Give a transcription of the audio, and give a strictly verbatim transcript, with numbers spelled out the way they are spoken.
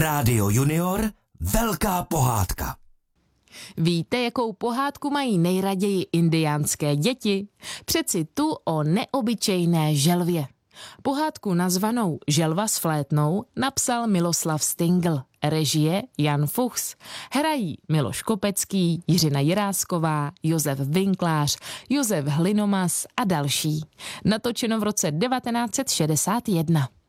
Rádio Junior, velká pohádka. Víte, jakou pohádku mají nejraději indiánské děti? Přeci tu o neobyčejné želvě. Pohádku nazvanou Želva s flétnou napsal Miloslav Stingl, režie Jan Fuchs. Hrají Miloš Kopecký, Jiřina Jirásková, Josef Vinklář, Josef Hlinomas a další. Natočeno v roce devatenáct set šedesát jedna.